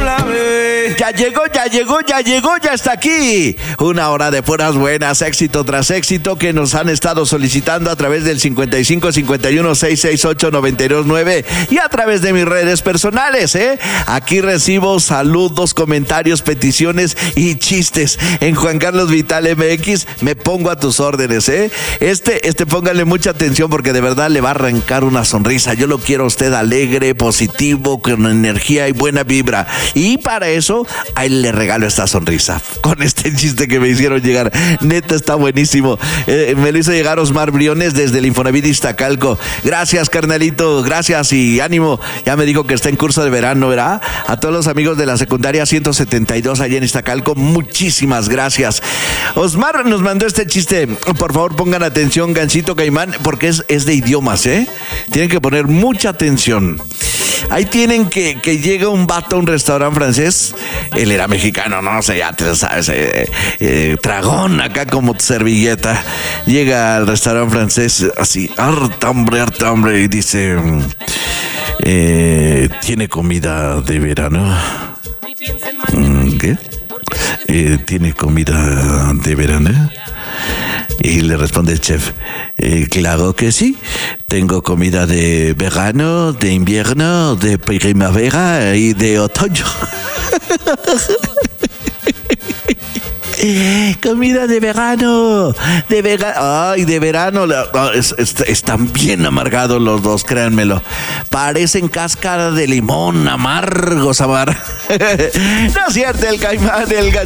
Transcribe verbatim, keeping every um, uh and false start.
la ve. Ya llegó, ya llegó, ya llegó, ya está aquí. Una hora de puras buenas, éxito tras éxito que nos han estado solicitando a través del cincuenta y cinco cincuenta y uno seiscientos sesenta y ocho noventa y dos nueve y a través de mis redes personales, ¿eh? Aquí recibo saludos, comentarios, peticiones y chistes. En Juan Carlos Vital M X me pongo a tus órdenes, ¿eh? Este, este póngale mucha atención porque de verdad le va a arrancar una sonrisa. Yo lo quiero a usted alegre, positivo, con energía y buena vibra. Y para eso, ahí le regalo esta sonrisa con este chiste que me hicieron llegar. Neta, está buenísimo. Eh, me lo hizo llegar Osmar Briones desde el Infonavit Iztacalco. Gracias, carnalito, gracias y ánimo. Ya me dijo que está en curso de verano, ¿verdad? A todos los amigos de la secundaria ciento setenta y dos allá en Iztacalco, muchísimas gracias. Osmar nos mandó este chiste. Por favor, pongan atención, Gansito Caimán, porque es, es de idiomas, ¿eh? Tienen que poner mucha atención. Ahí tienen que, que llega un vato a un restaurante francés. Él era mexicano, no sé, ya te sabes, eh, eh, tragón acá como tu servilleta. Llega al restaurante francés así, harta hambre, harta hambre, y dice, eh, ¿tiene comida de verano? ¿Qué? Eh, ¿Tiene comida de verano? Y le responde el chef, eh, claro que sí, tengo comida de verano, de invierno, de primavera y de otoño. Comida de verano, de verano, ay, de verano, es, es, están bien amargados los dos, créanmelo. Parecen cáscara de limón, amargos, amar. No es cierto, el Caimán, el